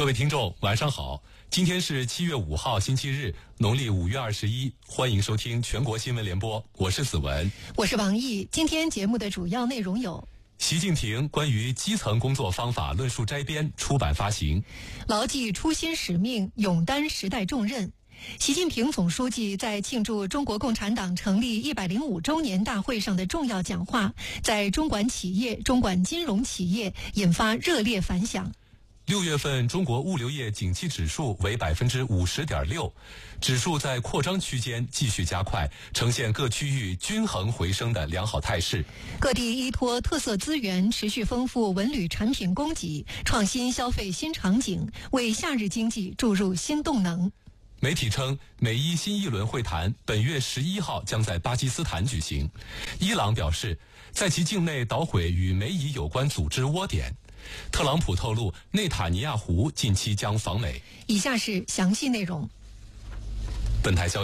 各位听众晚上好，今天是7月5号星期日，农历5月21，欢迎收听全国新闻联播，我是子文， 我是王毅。今天节目的主要内容有： 习近平关于基层工作方法论述摘编出版发行； 牢记初心使命，勇担时代重任。习近平总书记在庆祝中国共产党成立105周年大会上的重要讲话，在中管企业、中管金融企业引发热烈反响。 6月份中国物流业景气指数为 50.6%， 指数在扩张区间继续加快，呈现各区域均衡回升的良好态势。 各地依托特色资源，持续丰富文旅产品供给，创新消费新场景，为夏日经济注入新动能。 媒体称，美伊新一轮会谈本月11号将在巴基斯坦举行。伊朗表示，在其境内捣毁与美伊有关组织窝点。特朗普透露，内塔尼亚胡近期将访美。 以下是详细内容。 本台消息。